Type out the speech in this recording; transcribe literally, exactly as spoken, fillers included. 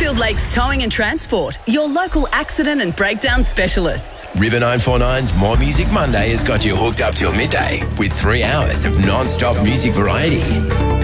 Westfield Lakes Towing and Transport, your local accident and breakdown specialists. River nine four nine's More Music Monday has got you hooked up till midday with three hours of non-stop music variety.